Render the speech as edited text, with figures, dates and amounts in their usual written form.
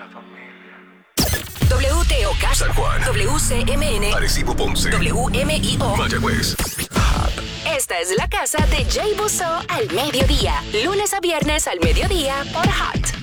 WTOK, San Juan, WCMN, Arecibo, Ponce, WMIO. Mayagüez. Esta es la casa de Jay Busso al mediodía, lunes a viernes al mediodía por Hot